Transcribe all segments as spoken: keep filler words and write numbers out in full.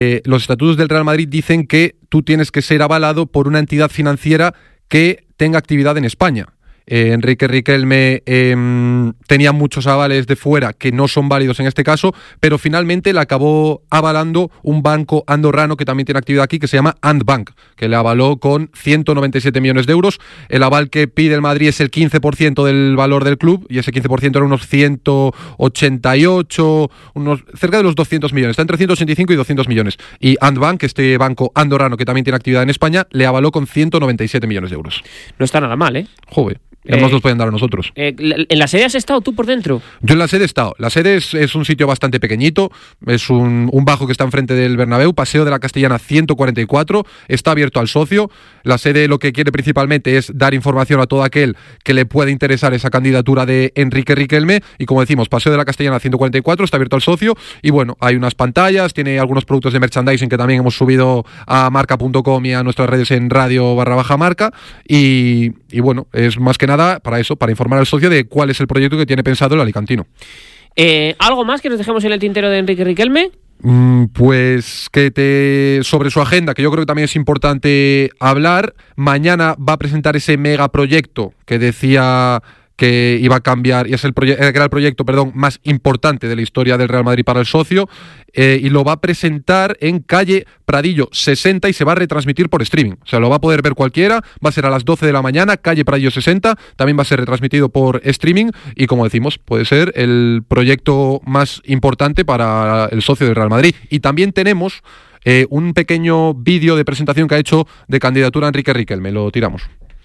Eh, los estatutos del Real Madrid dicen que tú tienes que ser avalado por una entidad financiera que tenga actividad en España. Eh, Enrique Riquelme eh, tenía muchos avales de fuera que no son válidos en este caso, pero finalmente le acabó avalando un banco andorrano que también tiene actividad aquí, que se llama Andbank, que le avaló con ciento noventa y siete millones de euros. El aval que pide el Madrid es el quince por ciento del valor del club, y ese quince por ciento era unos ciento ochenta y ocho, unos, cerca de los doscientos millones, está entre ciento ochenta y cinco y doscientos millones. Y Andbank, este banco andorrano que también tiene actividad en España, le avaló con ciento noventa y siete millones de euros. No está nada mal, ¿eh? Joder. Además eh, nos pueden dar a nosotros. Eh, ¿En la sede has estado tú por dentro? Yo en la sede he estado. La sede es, es un sitio bastante pequeñito, es un, un bajo que está enfrente del Bernabéu, Paseo de la Castellana ciento cuarenta y cuatro, está abierto al socio. La sede lo que quiere principalmente es dar información a todo aquel que le pueda interesar esa candidatura de Enrique Riquelme, y como decimos, Paseo de la Castellana ciento cuarenta y cuatro, está abierto al socio, y bueno, hay unas pantallas, tiene algunos productos de merchandising que también hemos subido a marca punto com y a nuestras redes en radio barra baja marca, y, y bueno, es más que nada para eso, para informar al socio de cuál es el proyecto que tiene pensado el alicantino. Eh, ¿Algo más que nos dejemos en el tintero de Enrique Riquelme? Mm, pues que te sobre su agenda, que yo creo que también es importante hablar. Mañana va a presentar ese megaproyecto que decía que iba a cambiar, y es el, proye- que era el proyecto perdón, más importante de la historia del Real Madrid para el socio, eh, y lo va a presentar en calle Pradillo sesenta y se va a retransmitir por streaming. O sea, lo va a poder ver cualquiera, va a ser a las doce de la mañana, calle Pradillo sesenta, también va a ser retransmitido por streaming, y como decimos, puede ser el proyecto más importante para el socio del Real Madrid. Y también tenemos eh, un pequeño vídeo de presentación que ha hecho de candidatura a Enrique Riquelme, lo tiramos.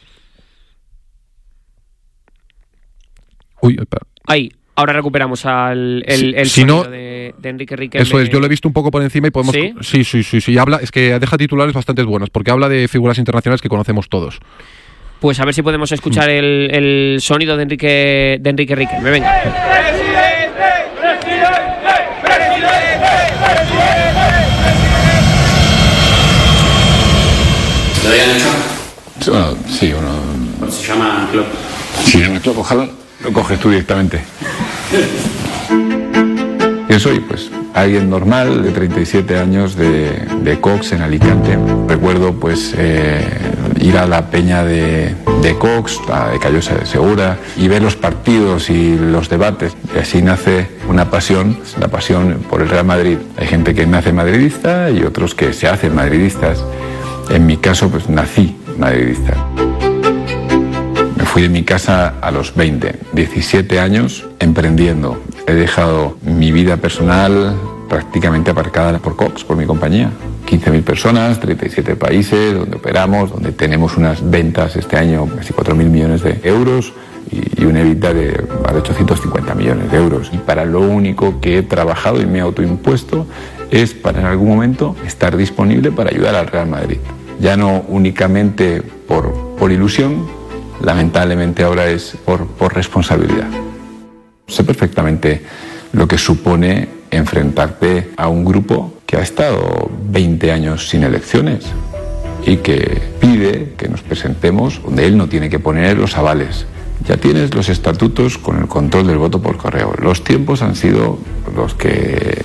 Uy, espera. Ahí, ahora recuperamos al, el, si, el si sonido no, de, de Enrique Riquelme. Eso es, yo lo he visto un poco por encima y podemos... ¿Sí? Sí, sí, sí, sí, habla, es que deja titulares bastante buenos, porque habla de figuras internacionales que conocemos todos. Pues a ver si podemos escuchar el, el sonido de Enrique, de Enrique Riquelme, venga. ¡Presidente! ¡Presidente! ¡Presidente! ¡Presidente! ¿Lo habían hecho? Bueno, sí, uno... ¿Se llama club? Si se llama club, ojalá lo coges tú directamente. ¿Quién soy? Pues alguien normal de treinta y siete años de, de Cox en Alicante. Recuerdo pues eh, ir a la peña de, de Cox, la de Callosa de Segura, y ver los partidos y los debates. Y así nace una pasión, la pasión por el Real Madrid. Hay gente que nace madridista y otros que se hacen madridistas. En mi caso, pues nací madridista. Me fui de mi casa a los veinte, diecisiete años emprendiendo. He dejado mi vida personal prácticamente aparcada por Cox, por mi compañía. quince mil personas, treinta y siete países donde operamos, donde tenemos unas ventas este año casi cuatro mil millones de euros y, y una EBITDA de más de ochocientos cincuenta millones de euros. Y para lo único que he trabajado y me he autoimpuesto es para en algún momento estar disponible para ayudar al Real Madrid. Ya no únicamente por, por ilusión, lamentablemente ahora es por, por responsabilidad. Sé perfectamente lo que supone enfrentarte a un grupo que ha estado veinte años sin elecciones y que pide que nos presentemos donde él no tiene que poner los avales. Ya tienes los estatutos con el control del voto por correo. Los tiempos han sido los que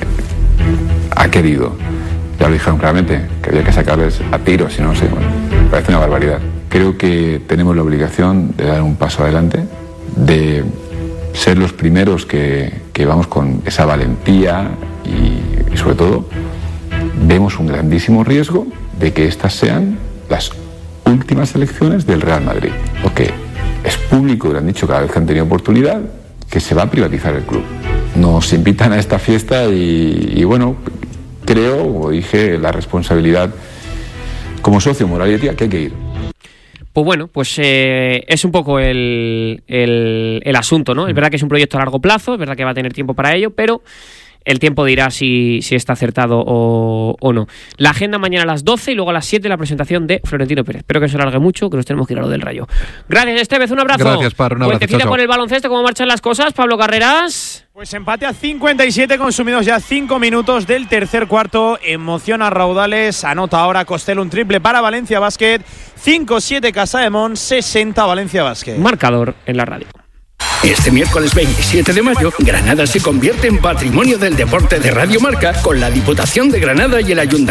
ha querido. Ya lo dijeron claramente, que había que sacarles a tiros, si no, sé, bueno, me parece una barbaridad. Creo que tenemos la obligación de dar un paso adelante, de ser los primeros que, que vamos con esa valentía y, y sobre todo vemos un grandísimo riesgo de que estas sean las últimas elecciones del Real Madrid. Porque es público, lo han dicho cada vez que han tenido oportunidad, que se va a privatizar el club. Nos invitan a esta fiesta y, y bueno, creo, como dije, la responsabilidad como socio moral y ética que hay que ir. Pues bueno, pues eh, es un poco el, el, el asunto, ¿no? Es verdad que es un proyecto a largo plazo, es verdad que va a tener tiempo para ello, pero el tiempo dirá si, si está acertado o, o no. La agenda mañana a las doce y luego a las siete la presentación de Florentino Pérez. Espero que se alargue mucho, que nos tenemos que ir a lo del Rayo. Gracias, Estevez, un abrazo. Gracias, Parra, un abrazo. Cuentecita con el baloncesto, ¿cómo marchan las cosas? Pablo Carreras. Pues empate a cincuenta y siete, consumidos ya cinco minutos del tercer cuarto. Emoción a raudales. Anota ahora Costello un triple para Valencia Basket. cinco siete Casademont, sesenta Valencia Basket. Marcador en la radio. Este miércoles veintisiete de mayo, Granada se convierte en Patrimonio del Deporte de Radio Marca con la Diputación de Granada y el Ayuntamiento